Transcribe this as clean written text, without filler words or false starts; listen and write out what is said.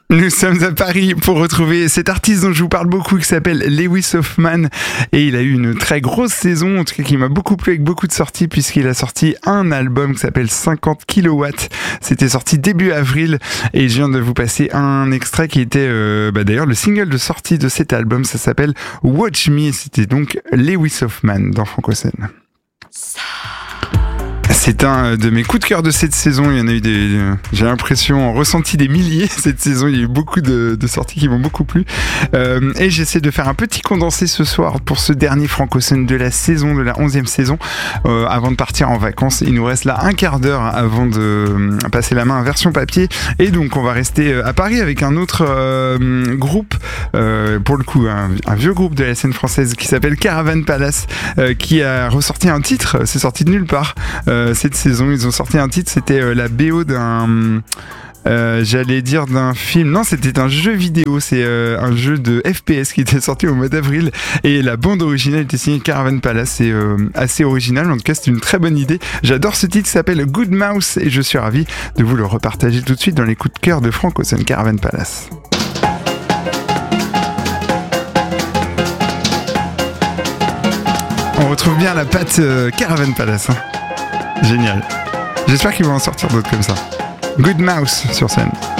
Nous sommes à Paris pour retrouver cet artiste dont je vous parle beaucoup qui s'appelle Lewis Hoffman et il a eu une très grosse saison, en tout cas qui m'a beaucoup plu avec beaucoup de sorties puisqu'il a sorti un album qui s'appelle 50 kilowatts. C'était sorti début avril et je viens de vous passer un extrait qui était d'ailleurs le single de sortie de cet album, ça s'appelle Watch Me et c'était donc Lewis Hoffman dans Franco-Scène. C'est un de mes coups de cœur de cette saison. Il y en a eu j'ai l'impression, ressenti des milliers cette saison. Il y a eu beaucoup de sorties qui m'ont beaucoup plu. Et j'essaie de faire un petit condensé ce soir pour ce dernier Franco-Scène de la saison, de la 11e saison. Avant de partir en vacances, il nous reste là un quart d'heure avant de passer la main à version papier. Et donc, on va rester à Paris avec un autre groupe, pour le coup, un vieux groupe de la scène française qui s'appelle Caravan Palace, qui a ressorti un titre. C'est sorti de nulle part. Cette saison, ils ont sorti un titre, c'était la BO d'un... d'un film. Non, c'était un jeu vidéo. C'est un jeu de FPS qui était sorti au mois d'avril. Et la bande originale était signée Caravan Palace. C'est assez original. En tout cas, c'est une très bonne idée. J'adore ce titre qui s'appelle Good Mouse. Et je suis ravi de vous le repartager tout de suite dans les coups de cœur de Franco-Scène Caravan Palace. On retrouve bien la patte Caravan Palace. Hein. Génial. J'espère qu'ils vont en sortir d'autres comme ça. Good Mouse sur scène.